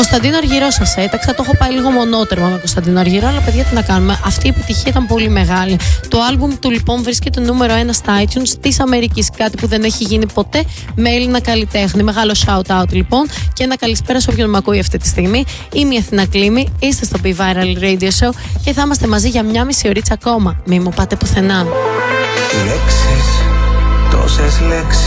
Κωνσταντίνο Αργυρό σας έταξα. Το έχω πάει λίγο μονότερμα με Κωνσταντίνο Αργυρό, αλλά παιδιά τι να κάνουμε. Αυτή η επιτυχία ήταν πολύ μεγάλη. Το άλμπουμ του λοιπόν βρίσκεται νούμερο 1 στα iTunes της Αμερικής. Κάτι που δεν έχει γίνει ποτέ με Έλληνα καλλιτέχνη. Μεγάλο shout out λοιπόν και ένα καλησπέρα σε όποιον με ακούει αυτή τη στιγμή. Είμαι η Αθηνά Κλίμη, είστε στο Be Viral Radio Show και θα είμαστε μαζί για μια μισή ωρίτσα ακόμα. Μη μου πάτε πουθενά. Λέξεις, τόσες λέξεις.